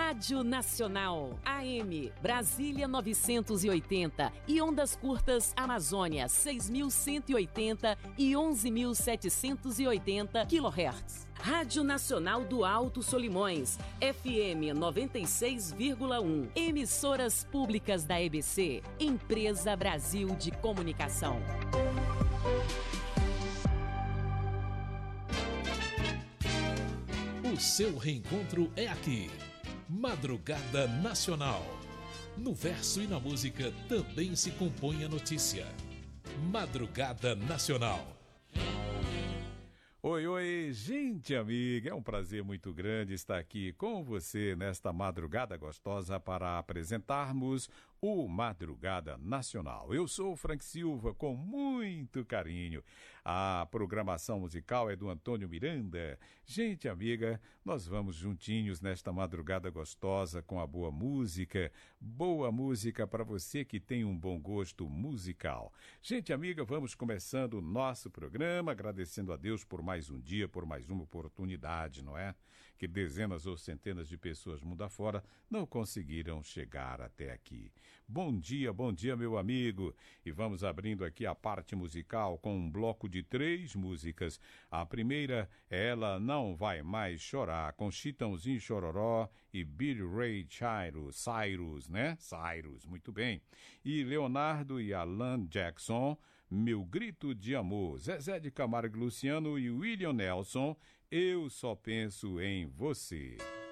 Rádio Nacional, AM, Brasília 980 e ondas curtas Amazônia 6.180 e 11.780 kHz. Rádio Nacional do Alto Solimões, FM 96,1. Emissoras públicas da EBC, Empresa Brasil de Comunicação. O seu reencontro é aqui. Madrugada Nacional. No verso e na música também se compõe a notícia. Madrugada Nacional. Oi, oi, gente amiga, é um prazer muito grande estar aqui com você nesta madrugada gostosa para apresentarmos o Madrugada Nacional. Eu sou o Frank Silva, com muito carinho. A programação musical é do Antônio Miranda. Gente amiga, nós vamos juntinhos nesta madrugada gostosa com a boa música para você que tem um bom gosto musical. Gente amiga, vamos começando o nosso programa, agradecendo a Deus por mais um dia, por mais uma oportunidade, não é? Que dezenas ou centenas de pessoas mundo afora não conseguiram chegar até aqui. Bom dia, meu amigo. E vamos abrindo aqui a parte musical com um bloco de 3 músicas. A primeira é Ela Não Vai Mais Chorar, com Chitãozinho Chororó e Billy Ray Cyrus, né? Cyrus, muito bem. E Leonardo e Alan Jackson, Meu Grito de Amor. Zezé de Camargo e Luciano e William Nelson, Eu Só Penso em Você.